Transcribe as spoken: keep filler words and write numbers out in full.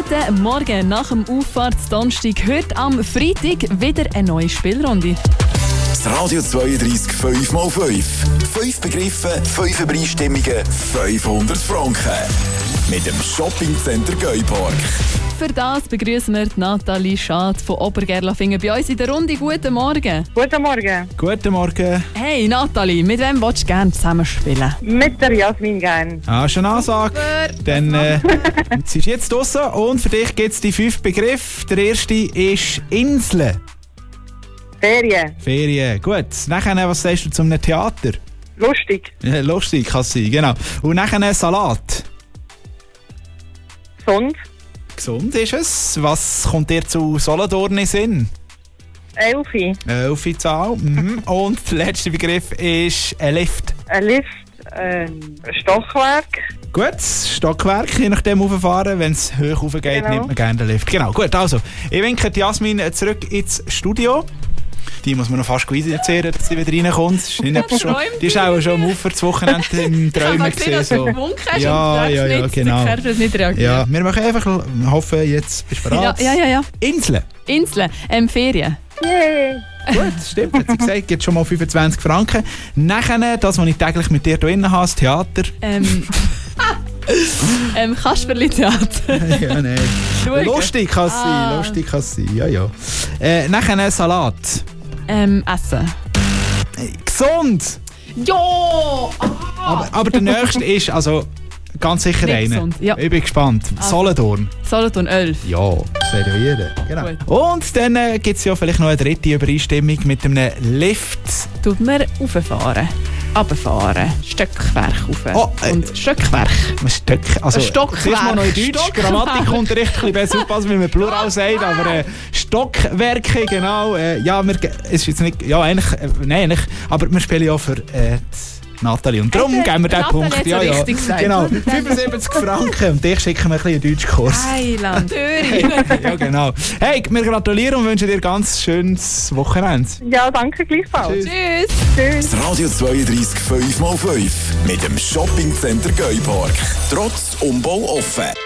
Guten Morgen nach dem Auffahrtsdonnerstag. Heute am Freitag wieder eine neue Spielrunde. Das Radio zweiunddreißig fünf mal fünf. Fünf Begriffe, fünf Übereinstimmungen, fünfhundert Franken. Mit dem Shoppingcenter Geupark. Für das begrüßen wir Nathalie Schad von Obergerlafingen bei uns in der Runde. Guten Morgen. Guten Morgen. Guten Morgen. Hey Nathalie, mit wem willst du gerne zusammen spielen? Mit der Jasmin gern. Ah, schon eine Ansage. Dann äh, sie ist jetzt draussen und für dich gibt es die fünf Begriffe. Der erste ist Insel. Ferien. Ferien. Gut. Nachher, was sagst du zum Theater? Lustig. Ja, lustig kann es sein, genau. Und nachher Salat. Gesund. Gesund ist es. Was kommt dir zu Solothurn in den Sinn? Elfi. Elfi Zahl. Mhm. Und der letzte Begriff ist ein Lift. Ein Lift. Ein Stockwerk. Gut, Stockwerk, je nachdem rauffahren. Wenn es hoch rauf geht, Genau. nimmt man gerne den Lift. Genau, gut, also. Ich winke die Jasmin zurück ins Studio. Die muss man noch fast erzählen, dass sie wieder reinkommt. Ist nicht etwas schon, die ist auch schon am Ufer das Wochenende im Träumen gesehen. So. Ja, ja, ja, genau. Nicht reagiert. Ja, wir machen einfach, hoffen, jetzt bist du bereit. Ja, ja, ja, ja. Inseln. Inseln, ähm, Ferien. Yay. Gut, stimmt, hat sie gesagt, gibt schon mal fünfundzwanzig Franken. Nachher, das, was ich täglich mit dir hier drin habe, das Theater. Ähm, ähm, Kasperli-Theater. Ja, nein. Schauen. Lustig kann es Ah. sein, lustig kann es sein, ja, ja. Äh, nachher Salat. Ähm, Essen. Äh, gesund! Ja! Aber, aber der nächste ist, also, ganz sicher Nicht einer. gesund, ja. Ich bin gespannt. Solothurn. Solothurn elf. Ja, das wäre ja jeder. Genau. Gut. Und dann äh, gibt es ja vielleicht noch eine dritte Übereinstimmung mit einem Lift. Tut man rauffahren, runterfahren, Stöckwerk rauf Oh, äh, und Stöckwerk. Ein Stück, also, Ein Stockwerk. zuerst mal noch in Deutsch. Stockwerk. Grammatikunterricht ein bisschen besser aufpassen, wie man Plural sagt, aber äh, Stockwerke, genau. Äh, ja, wir, es ist jetzt nicht, ja, eigentlich, äh, nein, eigentlich, aber wir spielen ja für äh, die Nathalie. Und darum Äh, geben wir den Nathalie Punkt. hat's Ja, so ja. richtig gesagt. Genau, fünfundsiebzig Franken und dich schicken wir ein bisschen einen Deutschkurs. Heiland. Ja, genau. Hey, wir gratulieren und wünschen dir ein ganz schönes Wochenende. Ja, danke gleichfalls. Tschüss. Tschüss. Tschüss. Das Radio zweiunddreißig fünf mal fünf. Mit dem Shoppingcenter Geupark. Trotz Umbau offen.